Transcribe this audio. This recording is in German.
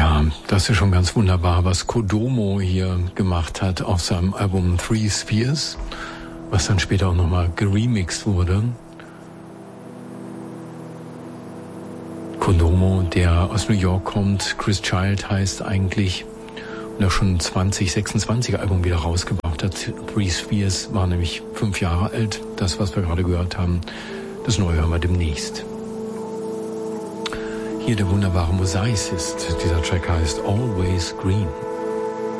Ja, das ist schon ganz wunderbar, was Kodomo hier gemacht hat auf seinem Album Three Spheres, was dann später auch nochmal geremixed wurde. Kodomo, der aus New York kommt, Chris Child heißt eigentlich, und er schon ein 2026 Album wieder rausgebracht hat. Three Spheres war nämlich 5 Jahre alt, das, was wir gerade gehört haben. Das Neue hören wir demnächst. Hier der wunderbare Mosaicist. Dieser Track heißt Always Green.